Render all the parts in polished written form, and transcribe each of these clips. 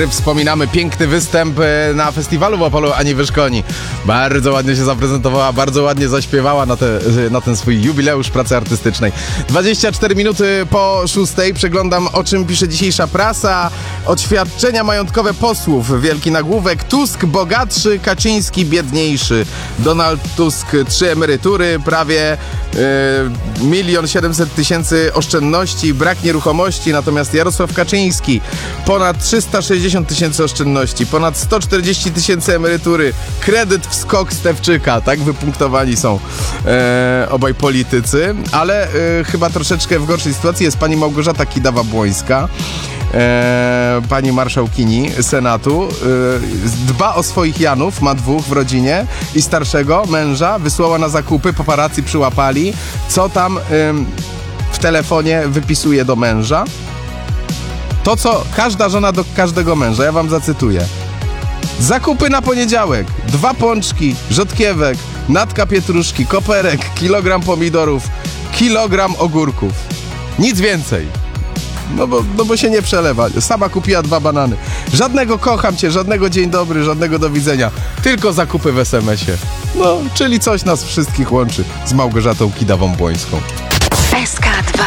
Wspominamy piękny występ na festiwalu w Opolu Ani Wyszkoni. Bardzo ładnie się zaprezentowała, bardzo ładnie zaśpiewała na ten swój jubileusz pracy artystycznej. 24 minuty po 6 przeglądam, o czym pisze dzisiejsza prasa. Oświadczenia majątkowe posłów. Wielki nagłówek. Tusk bogatszy, Kaczyński biedniejszy. Donald Tusk 3 emerytury, prawie 1 700 000 oszczędności, brak nieruchomości, natomiast Jarosław Kaczyński ponad 360 000 oszczędności, ponad 140 000 emerytury, kredyt w skok Stefczyka, tak wypunktowani są obaj politycy, ale chyba troszeczkę w gorszej sytuacji jest pani Małgorzata Kidawa-Błońska, pani marszałkini Senatu, dba o swoich Janów, ma 2 w rodzinie i starszego męża wysłała na zakupy, paparazzi przyłapali, co tam w telefonie wypisuje do męża. To, co każda żona do każdego męża, ja wam zacytuję. Zakupy na poniedziałek, 2 pączki, rzodkiewek, natka pietruszki, koperek, kilogram pomidorów, kilogram ogórków. Nic więcej. No bo się nie przelewa. Sama kupiła 2 banany. Żadnego kocham cię, żadnego dzień dobry, żadnego do widzenia. Tylko zakupy w SMS-ie. No, czyli coś nas wszystkich łączy z Małgorzatą Kidawą-Błońską. SK2.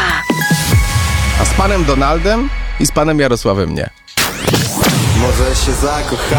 A z panem Donaldem i z panem Jarosławem nie. Może się zakocha.